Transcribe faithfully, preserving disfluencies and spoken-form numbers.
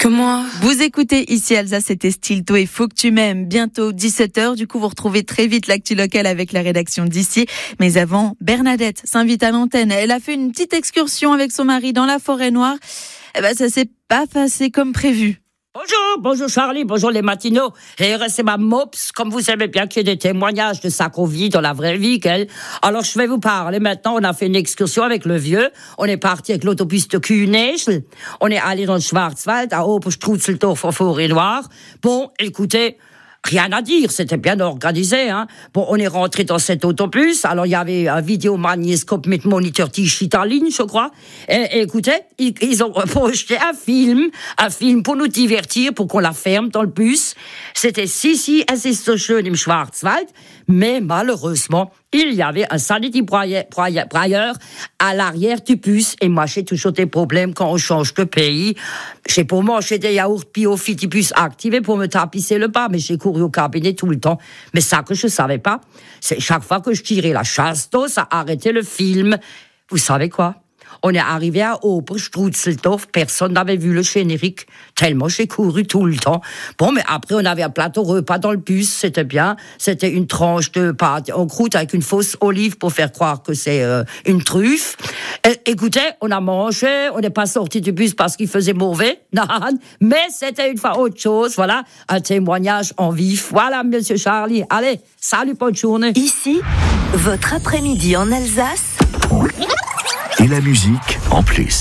que moi. Vous écoutez ici Alsace, c'était Stilto et Faut que tu m'aimes. Bientôt dix-sept heures. Du coup, vous retrouvez très vite l'actu locale avec la rédaction d'ici. Mais avant, Bernadette s'invite à l'antenne. Elle a fait une petite excursion avec son mari dans la forêt noire. Eh ben, ça s'est pas passé comme prévu. Bonjour, bonjour Charlie, bonjour les matinaux. Et c'est ma mops, comme vous savez bien qu'il y a des témoignages de sa vie dans la vraie vie, qu'elle. Alors je vais vous parler maintenant. On a fait une excursion avec le vieux. On est parti avec l'autobus de Kühnäschl. On est allé dans le Schwarzwald, à Oberstrutzeldorf, en forêt noire. Bon, écoutez, rien à dire, c'était bien organisé, hein. Bon, on est rentré dans cet autobus, alors il y avait un vidéomagnétoscope mit moniteur digital, je crois. Et, et écoutez, ils, ils ont projeté un film, un film pour nous divertir, pour qu'on la ferme dans le bus. C'était si, si, es ist so schön im Schwarzwald, mais malheureusement, il y avait un sanity brailleur à l'arrière du bus. Et moi, j'ai toujours des problèmes quand on change de pays. J'ai pour manger des yaourts bio Fitibus activés pour me tapisser le bas, mais j'ai couru au cabinet tout le temps. Mais ça que je savais pas, c'est chaque fois que je tirais la chasse d'eau, ça arrêtait le film. Vous savez quoi? On est arrivé à Oberstrutzeldorf, personne n'avait vu le générique, tellement j'ai couru tout le temps. Bon, mais après, on avait un plateau repas dans le bus, c'était bien. C'était une tranche de pâte en croûte avec une fausse olive pour faire croire que c'est euh, une truffe. Et, écoutez, on a mangé, on n'est pas sorti du bus parce qu'il faisait mauvais, non, mais c'était une fois autre chose, voilà, un témoignage en vif. Voilà, monsieur Charlie, allez, salut, bonne journée. Ici, votre après-midi en Alsace. Et la musique en plus.